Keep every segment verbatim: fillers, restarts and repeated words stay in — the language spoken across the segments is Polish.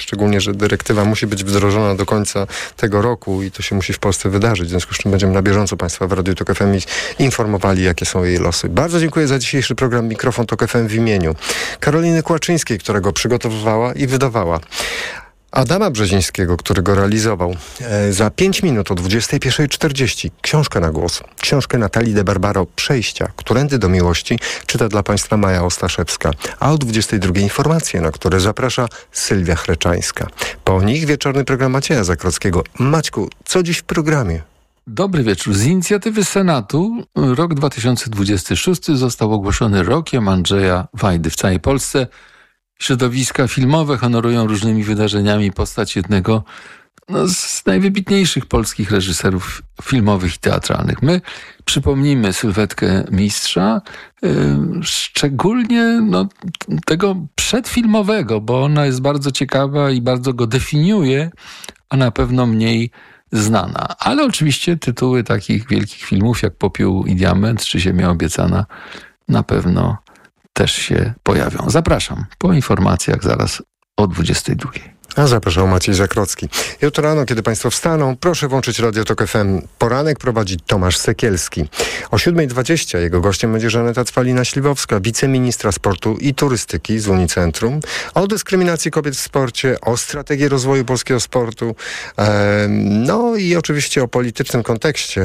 Szczególnie, że dyrektywa musi być wdrożona do końca tego roku i to się musi w Polsce wydarzyć. W związku z czym będziemy na bieżąco Państwa w Radiu Tok F M informowali, jakie są jej losy. Bardzo dziękuję za dzisiejszy program Mikrofon Tok F M w imieniu Karoliny Kłaczyńskiej, która go przygotowywała i wydawała. Adama Brzezińskiego, który go realizował. E, za pięć minut o dwudziestej pierwszej czterdzieści książkę na głos. Książkę Natalii de Barbaro Przejścia. Którędy do miłości czyta dla Państwa Maja Ostaszewska. A o dwudziestej drugiej informacje, na które zaprasza Sylwia Chreczańska. Po nich wieczorny program Macieja Zakrockiego. Maćku, co dziś w programie? Dobry wieczór. Z inicjatywy Senatu rok dwa tysiące dwudziesty szósty został ogłoszony rokiem Andrzeja Wajdy. W całej Polsce środowiska filmowe honorują różnymi wydarzeniami postać jednego no, z najwybitniejszych polskich reżyserów filmowych i teatralnych. My przypomnimy sylwetkę mistrza, yy, szczególnie no, tego przedfilmowego, bo ona jest bardzo ciekawa i bardzo go definiuje, a na pewno mniej znana. Ale oczywiście tytuły takich wielkich filmów jak Popiół i Diament czy Ziemia Obiecana na pewno też się pojawią. Zapraszam po informacjach zaraz o dwudziestej drugiej. A zapraszał Maciej Zakrocki. Jutro rano, kiedy Państwo wstaną, proszę włączyć Radio Tok F M. Poranek prowadzi Tomasz Sekielski. O siódma dwadzieścia jego gościem będzie Żaneta Cwalina-Śliwowska, wiceministra sportu i turystyki z Unicentrum. O dyskryminacji kobiet w sporcie, o strategii rozwoju polskiego sportu, e, no i oczywiście o politycznym kontekście,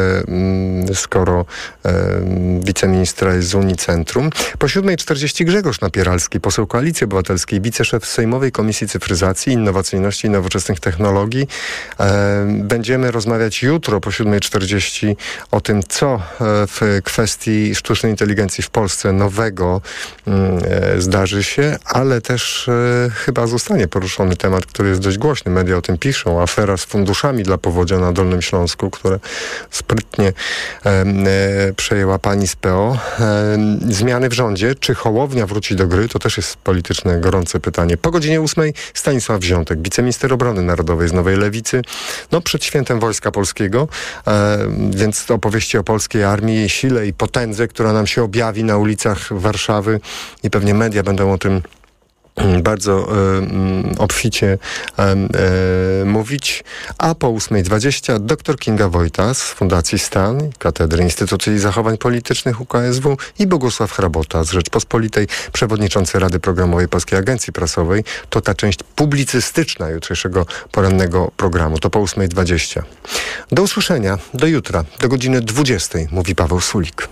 e, skoro e, wiceministra jest z Unicentrum. Po siódma czterdzieści Grzegorz Napieralski, poseł Koalicji Obywatelskiej, wiceszef Sejmowej Komisji Cyfryzacji, Innowacyjności i Nowoczesnych Technologii. E, będziemy rozmawiać jutro po siódma czterdzieści o tym, co w kwestii sztucznej inteligencji w Polsce nowego e, zdarzy się, ale też e, chyba zostanie poruszony temat, który jest dość głośny. Media o tym piszą. Afera z funduszami dla powodzia na Dolnym Śląsku, które sprytnie e, e, przejęła pani z P O. E, zmiany w rządzie. Czy Hołownia wróci do gry? To też jest polityczne, gorące pytanie. Po godzinie ósmej Stanisław Wziątek, wiceminister obrony narodowej z Nowej Lewicy, no przed świętem Wojska Polskiego, e, więc opowieści o polskiej armii, jej sile i potędze, która nam się objawi na ulicach Warszawy i pewnie media będą o tym bardzo e, obficie e, e, mówić. A po ósma dwadzieścia dr Kinga Wojta z Fundacji Stan, Katedry Instytucji i Zachowań Politycznych U K S W i Bogusław Hrabota z Rzeczpospolitej, przewodniczący Rady Programowej Polskiej Agencji Prasowej. To ta część publicystyczna jutrzejszego porannego programu. To po ósma dwadzieścia. Do usłyszenia. Do jutra. Do godziny dwudziestej, mówi Paweł Sulik.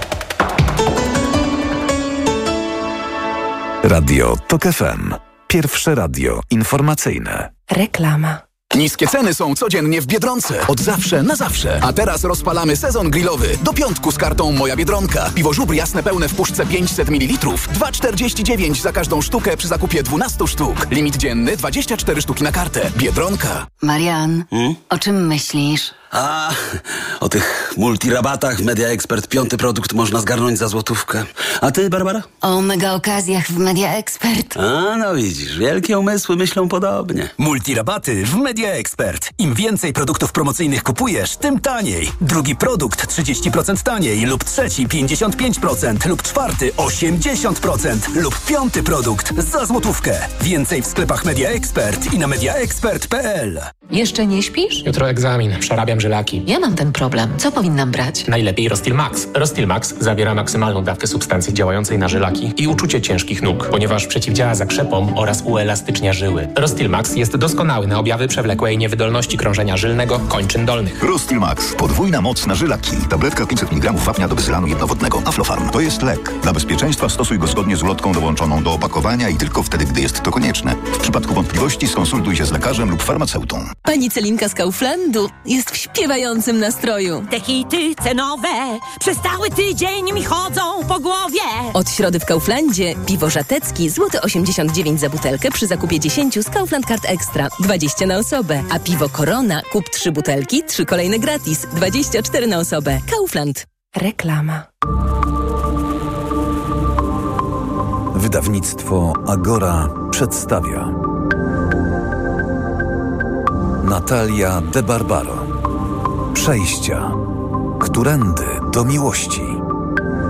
Radio Tok F M. Pierwsze radio informacyjne. Reklama. Niskie ceny są codziennie w Biedronce. Od zawsze na zawsze. A teraz rozpalamy sezon grillowy. Do piątku z kartą Moja Biedronka. Piwo Żubr jasne pełne w puszce pięćset mililitrów. dwa czterdzieści dziewięć za każdą sztukę przy zakupie dwunastu sztuk. Limit dzienny dwadzieścia cztery sztuki na kartę. Biedronka. Marian, hmm? o czym myślisz? A, o tych multirabatach w Media Expert. Piąty produkt można zgarnąć za złotówkę. A ty, Barbara? O mega okazjach w Media Expert. A, no widzisz, wielkie umysły myślą podobnie. Multirabaty w Media Expert. Im więcej produktów promocyjnych kupujesz, tym taniej. Drugi produkt trzydzieści procent taniej lub trzeci pięćdziesiąt pięć procent lub czwarty osiemdziesiąt procent lub piąty produkt za złotówkę. Więcej w sklepach Media Expert i na mediaexpert kropka p l. Jeszcze nie śpisz? Jutro egzamin. Przerabiam żylaki. Ja mam ten problem. Co powinnam brać? Najlepiej Rostil Max. Rostil Max zawiera maksymalną dawkę substancji działającej na żylaki i uczucie ciężkich nóg, ponieważ przeciwdziała zakrzepom oraz uelastycznia żyły. Rostil Max jest doskonały na objawy przewlekłej niewydolności krążenia żylnego kończyn dolnych. Rostil Max. Podwójna moc na żylaki. Tabletka pięćset miligramów wapnia do bezylanu jednowodnego. Aflofarm. To jest lek. Dla bezpieczeństwa stosuj go zgodnie z ulotką dołączoną do opakowania i tylko wtedy, gdy jest to konieczne. W przypadku wątpliwości skonsultuj się z lekarzem lub farmaceutą. Pani Celinka z Kauflandu jest w śpiewającym nastroju. Te hity cenowe przez cały tydzień mi chodzą po głowie. Od środy w Kauflandzie piwo żatecki złoty osiemdziesiąt dziewięć za butelkę przy zakupie dziesięciu z Kaufland Card Extra. dwadzieścia na osobę. A piwo Corona kup trzy butelki, trzy kolejne gratis. dwadzieścia cztery na osobę. Kaufland. Reklama. Wydawnictwo Agora przedstawia Natalia de Barbaro. Przejścia. Którędy do miłości.